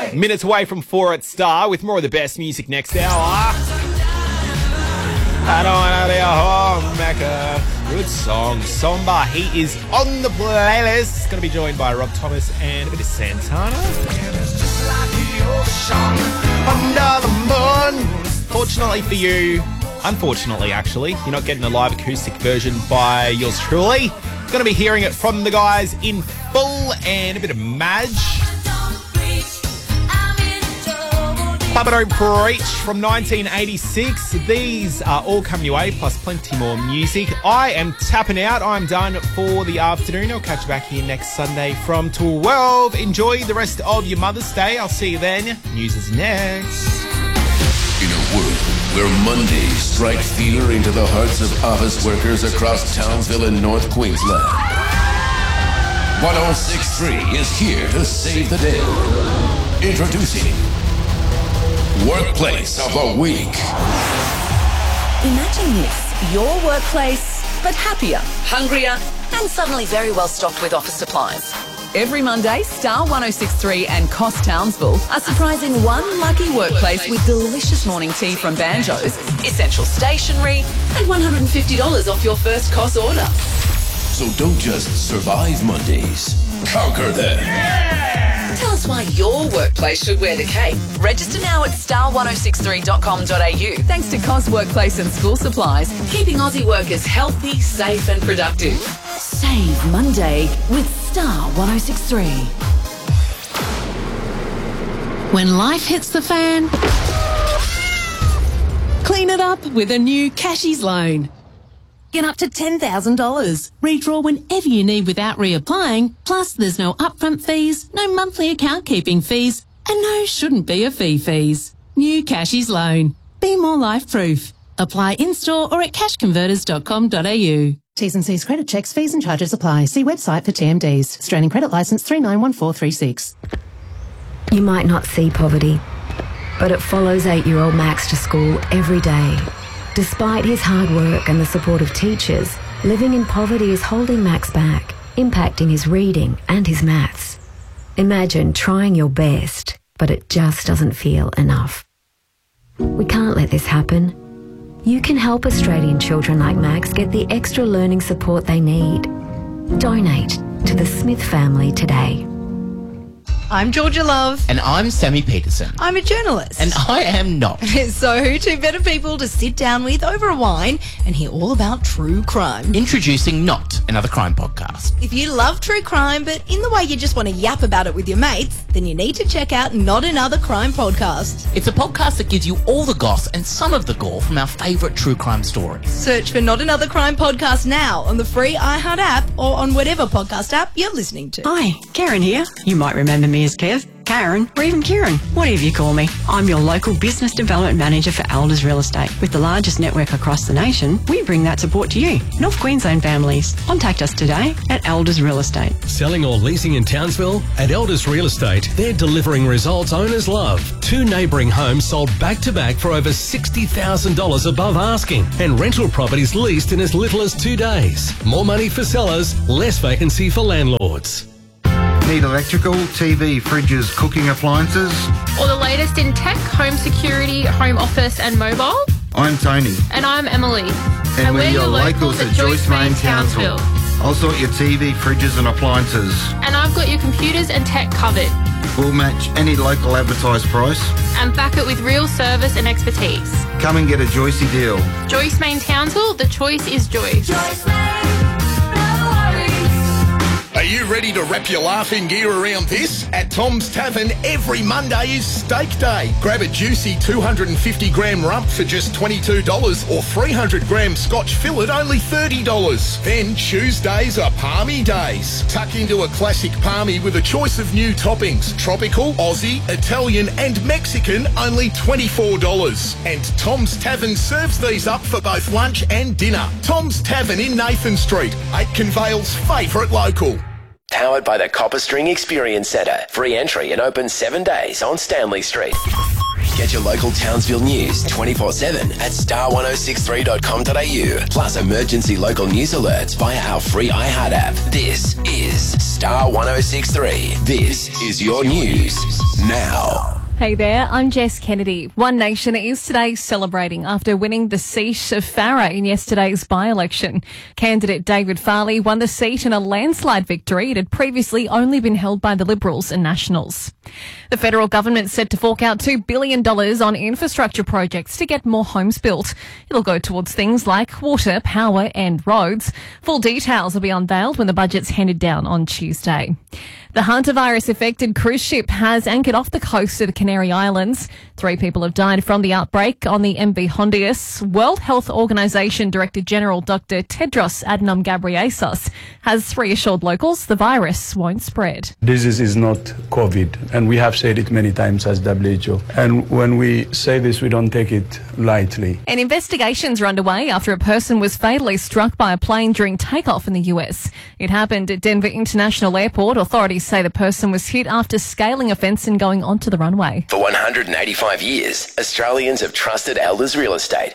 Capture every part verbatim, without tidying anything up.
Minutes away from four at Star with more of the best music next hour. I don't want to be a homemaker. Good song. Somba, he is on the playlist. Going to be joined by Rob Thomas and a bit of Santana. Under the moon. Fortunately for you, unfortunately actually, you're not getting a live acoustic version by yours truly. Going to be hearing it from the guys in full and a bit of Madge. Papa Don't Preach from nineteen eighty-six. These are all coming your way, plus plenty more music. I am tapping out. I'm done for the afternoon. I'll catch you back here next Sunday from twelve. Enjoy the rest of your Mother's Day. I'll see you then. News is next. In a world where Mondays strike fear into the hearts of office workers across Townsville and North Queensland, one oh six point three is here to save the day. Introducing Workplace of the Week. Imagine this, your workplace, but happier, hungrier, and suddenly very well stocked with office supplies. Every Monday, Star one oh six point three and Cost Townsville are surprising one lucky workplace with delicious morning tea from Banjo's, essential stationery, and one hundred fifty dollars off your first Cost order. So don't just survive Mondays, conquer them. Yeah! Tell us why your workplace should wear the cape. Register now at star one oh six three dot com dot a u. Thanks to Cos Workplace and School Supplies, keeping Aussie workers healthy, safe and productive. Save Monday with Star one oh six point three. When life hits the fan, clean it up with a new Cashies loan. Get up to ten thousand dollars. Redraw whenever you need without reapplying. Plus, there's no upfront fees, no monthly account keeping fees, and no shouldn't be a fee fees. New Cashies loan. Be more life-proof. Apply in-store or at cash converters dot com dot a u. T's and C's credit checks, fees and charges apply. See website for T M Ds. Australian Credit Licence three nine one four three six. You might not see poverty, but it follows eight-year-old Max to school every day. Despite his hard work and the support of teachers, living in poverty is holding Max back, impacting his reading and his maths. Imagine trying your best, but it just doesn't feel enough. We can't let this happen. You can help Australian children like Max get the extra learning support they need. Donate to the Smith family today. I'm Georgia Love. And I'm Sammy Peterson. I'm a journalist. And I am not. So who two better people to sit down with over a wine and hear all about true crime? Introducing Not, another crime podcast. If you love true crime, but in the way you just want to yap about it with your mates, then you need to check out Not Another Crime Podcast. It's a podcast that gives you all the goss and some of the gore from our favourite true crime stories. Search for Not Another Crime Podcast now on the free iHeart app or on whatever podcast app you're listening to. Hi, Karen here. You might remember me as Kev, Karen, or even Kieran, whatever you call me. I'm your local business development manager for Elders Real Estate. With the largest network across the nation, we bring that support to you, North Queensland families. Contact us today at Elders Real Estate. Selling or leasing in Townsville? At Elders Real Estate, they're delivering results owners love. Two neighbouring homes sold back-to-back for over sixty thousand dollars above asking, and rental properties leased in as little as two days. More money for sellers, less vacancy for landlords. Need electrical, T V, fridges, cooking appliances? Or the latest in tech, home security, home office and mobile? I'm Tony. And I'm Emily. And, and we're, we're your locals, locals at Joyce Main Townsville. I'll sort your T V, fridges and appliances. And I've got your computers and tech covered. We'll match any local advertised price. And back it with real service and expertise. Come and get a Joycey deal. Joyce Main Townsville, the choice is Joyce. Joyce Main. Are you ready to wrap your laughing gear around this? At Tom's Tavern, every Monday is Steak Day. Grab a juicy two hundred fifty gram rump for just twenty-two dollars or three hundred gram Scotch fillet only thirty dollars. Then Tuesdays are Palmy Days. Tuck into a classic palmy with a choice of new toppings. Tropical, Aussie, Italian and Mexican only twenty-four dollars. And Tom's Tavern serves these up for both lunch and dinner. Tom's Tavern in Nathan Street, Aitken Vale's favourite local. Powered by the Copper String Experience Centre. Free entry and open seven days on Stanley Street. Get your local Townsville news twenty-four seven at star one oh six three dot com dot a u. Plus emergency local news alerts via our free iHeart app. This is Star one oh six three. This is your news now. Hey there, I'm Jess Kennedy. One Nation is today celebrating after winning the seat of Farrer in yesterday's by-election. Candidate David Farley won the seat in a landslide victory. It had previously only been held by the Liberals and Nationals. The federal government's set to fork out two billion dollars on infrastructure projects to get more homes built. It'll go towards things like water, power and roads. Full details will be unveiled when the budget's handed down on Tuesday. The hantavirus-affected cruise ship has anchored off the coast of the Canary Islands. Three people have died from the outbreak on the M V Hondius. World Health Organization Director General Doctor Tedros Adhanom Ghebreyesus has reassured locals the virus won't spread. This is, is not COVID, and we have said it many times as W H O. And when we say this, we don't take it lightly. And investigations are underway after a person was fatally struck by a plane during takeoff in the U S. It happened at Denver International Airport. Authorities say the person was hit after scaling a fence and going onto the runway. For one hundred eighty-five years, Australians have trusted Elders Real Estate.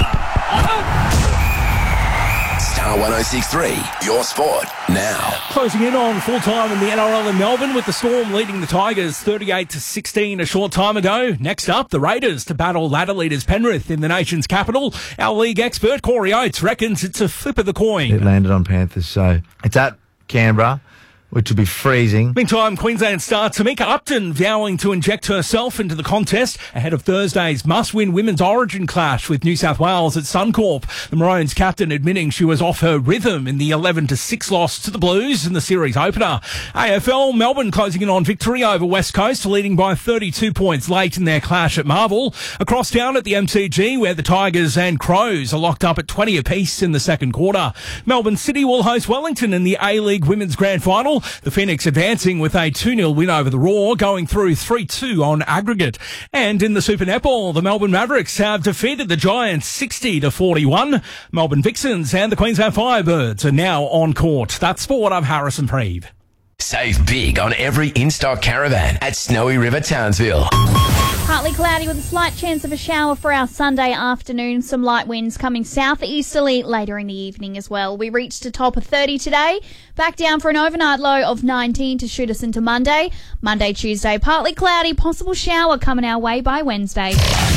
Star one oh six three, your sport now. Closing in on full time in the N R L in Melbourne with the Storm leading the Tigers thirty-eight to sixteen a short time ago. Next up, the Raiders to battle ladder leaders Penrith in the nation's capital. Our league expert Corey Oates reckons it's a flip of the coin. It landed on Panthers, so it's at Canberra, which will be freezing. Meantime, Queensland star Tamika Upton vowing to inject herself into the contest ahead of Thursday's must-win women's origin clash with New South Wales at Suncorp. The Maroons captain admitting she was off her rhythm in the eleven to six loss to the Blues in the series opener. A F L, Melbourne closing in on victory over West Coast, leading by thirty-two points late in their clash at Marvel. Across town at the M C G, where the Tigers and Crows are locked up at twenty apiece in the second quarter. Melbourne City will host Wellington in the A-League Women's Grand Final. The Phoenix advancing with a two nil win over the Roar, going through three two on aggregate. And in the Super Netball, the Melbourne Mavericks have defeated the Giants sixty to forty-one. Melbourne Vixens and the Queensland Firebirds are now on court. That's Sport. I'm Harrison Preeve. Save big on every in-stock caravan at Snowy River Townsville. Partly cloudy with a slight chance of a shower for our Sunday afternoon. Some light winds coming southeasterly later in the evening as well. We reached a top of thirty today. Back down for an overnight low of nineteen to shoot us into Monday. Monday, Tuesday, partly cloudy. Possible shower coming our way by Wednesday.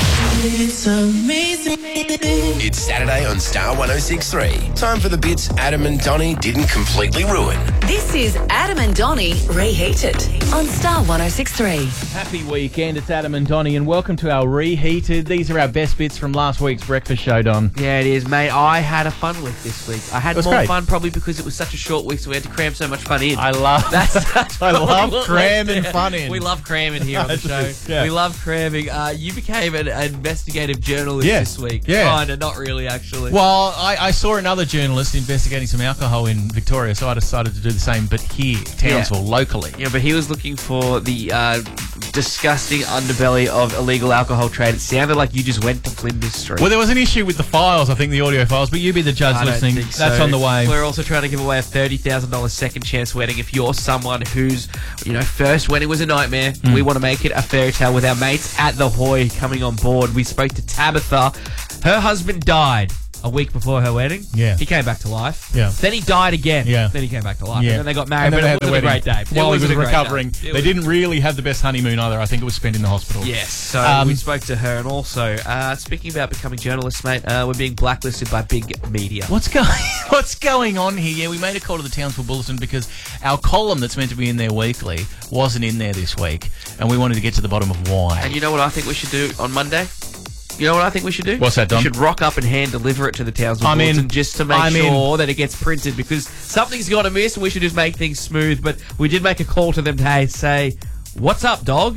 It's amazing. It's Saturday on Star one oh six three. Time for the bits Adam and Donnie didn't completely ruin. This is Adam and Donnie Reheated on Star one oh six three. Happy weekend, it's Adam and Donnie, and welcome to our Reheated. These are our best bits from last week's breakfast show, Don. Yeah, it is, mate. I had a fun week this week. I had more great. fun probably because it was such a short week, so we had to cram so much fun in. I love that's, that's I love what cramming yeah. fun in. We love cramming here on the show. Yeah. We love cramming. Uh, you became an, an investigative journalist yeah. this week. Yeah. Kinda, not really, actually. Well, I, I saw another journalist investigating some alcohol in Victoria, so I decided to do the same, but here, Townsville, yeah. locally. Yeah, but he was looking for the uh, disgusting underbelly of illegal alcohol trade. It sounded like you just went to Flinders Street. Well, there was an issue with the files, I think, the audio files, but you be the judge I listening. Don't think so. That's on the way. We're also trying to give away a thirty thousand dollars second chance wedding. If you're someone whose, you know, first wedding was a nightmare, mm. we want to make it a fairy tale with our mates at the Hoy coming on board. We spoke to Tabitha. Her husband died a week before her wedding. Yeah. He came back to life. Yeah. Then he died again. Yeah. Then he came back to life. Yeah. And then they got married. And then but they it had the wasn't a wedding. great day. While it he was a great recovering. day. They didn't really have the best honeymoon either. I think it was spent in the hospital. Yes. So Um, we spoke to her. And also, uh, speaking about becoming journalists, mate, uh, we're being blacklisted by big media. What's going What's going on here? Yeah, we made a call to the Townsville Bulletin because our column that's meant to be in there weekly wasn't in there this week, and we wanted to get to the bottom of why. And you know what I think we should do on Monday? You know what I think we should do? What's that, Don? We should rock up and hand deliver it to the Townsville I'm Bulletin in. just to make I'm sure in. that it gets printed, because something's got to miss and we should just make things smooth. But we did make a call to them to hey, say, what's up, dog?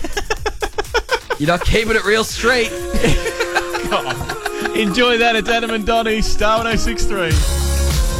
You're not keeping it real straight. Enjoy that. It's Adam and Donnie, Star one oh six three.